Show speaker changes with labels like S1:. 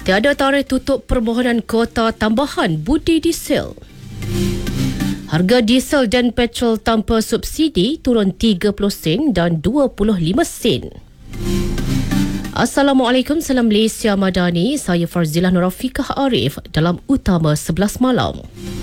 S1: Tiada tarikh tutup permohonan kuota tambahan budi diesel. Harga diesel dan petrol tanpa subsidi turun 30 sen dan 25 sen. Assalamualaikum, salam Malaysia Madani. Saya Farzilah Nurafiqah Arif dalam Utama 11 Malam.